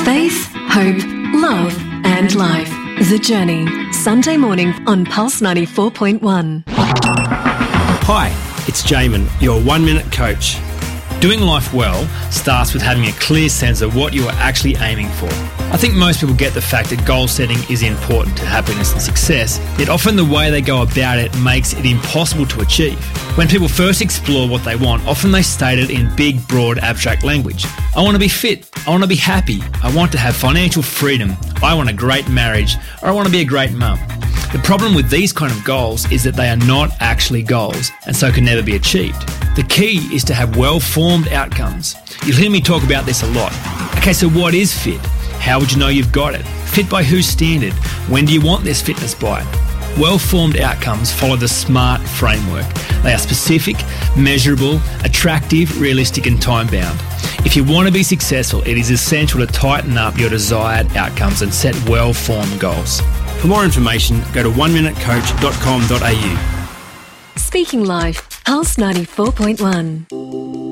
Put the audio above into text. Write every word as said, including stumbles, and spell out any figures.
Faith, hope, love and life. The Journey. Sunday morning on Pulse ninety-four point one. Hi, it's Jamin, your one-minute coach. Doing life well starts with having a clear sense of what you are actually aiming for. I think most people get the fact that goal setting is important to happiness and success, yet often the way they go about it makes it impossible to achieve. When people first explore what they want, often they state it in big, broad, abstract language. I want to be fit. I want to be happy. I want to have financial freedom. I want a great marriage, or I want to be a great mum. The problem with these kind of goals is that they are not actually goals and so can never be achieved. The key is to have well-formed outcomes. You'll hear me talk about this a lot. Okay, so what is fit? How would you know you've got it? Fit by whose standard? When do you want this fitness by? Well-formed outcomes follow the SMART framework. They are specific, measurable, attractive, realistic and time-bound. If you want to be successful, it is essential to tighten up your desired outcomes and set well-formed goals. For more information, go to one minute coach dot com dot a u. Speaking Life, Pulse ninety-four point one.